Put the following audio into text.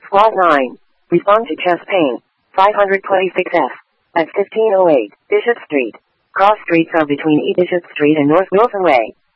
Lot 9. Respond to chest pain. 526F. At 1508 Bishop Street. Cross streets are between E. Bishop Street and North Wilson Way.